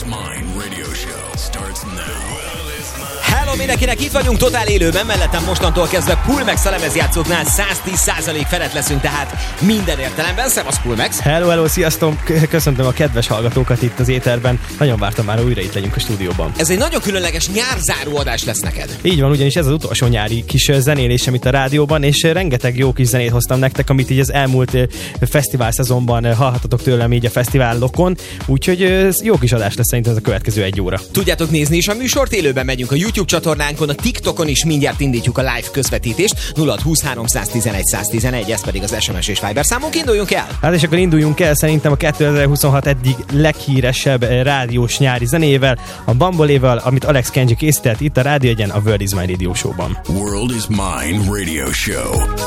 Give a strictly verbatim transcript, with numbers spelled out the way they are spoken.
Mine Radio Show starts now. Hello mindenkinek, itt vagyunk totál élőben, mellettem mostantól kezdve Pulmex a lemezjátszóknál száz tíz százalék felett leszünk, tehát minden értelemben. Szevasz Pulmex! Hello, hello, sziasztok! Köszöntöm a kedves hallgatókat itt az éterben. Nagyon vártam már, újra itt legyünk a stúdióban. Ez egy nagyon különleges nyárzáró adás lesz neked. Így van, ugyanis ez az utolsó nyári kis zenélésem itt a rádióban, és rengeteg jó kis zenét hoztam nektek, amit így az elmúlt fesztivál szezonban hallhatatok tőlem így a fesztiválokon, úgyhogy jó kis adás lesz szerintem ez a következő egy óra. Tudjátok nézni is a műsort, élőben megyünk a YouTube csatornánkon, a TikTokon is mindjárt indítjuk a live közvetítést. nulla húsz háromszáztizenegy száztizenegy, ez pedig az es em es és Viber számunk. Induljunk el! Hát és akkor induljunk el szerintem a kétezer-huszonhat eddig leghíresebb rádiós nyári zenével, a Bamboléval, amit Alex Kenji készített itt a Rádió Egyen a World is Mine Radio Show-ban. World is Mine Radio Show.